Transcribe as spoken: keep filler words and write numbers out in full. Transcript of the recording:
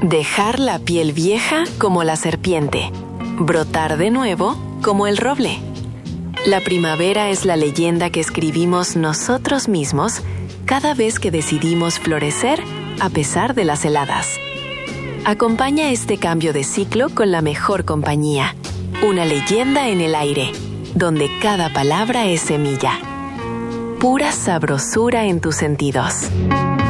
Dejar la piel vieja como la serpiente. Brotar de nuevo como el roble. La primavera es la leyenda que escribimos nosotros mismos cada vez que decidimos florecer a pesar de las heladas. Acompaña este cambio de ciclo con la mejor compañía. Una leyenda en el aire, donde cada palabra es semilla. Pura sabrosura en tus sentidos.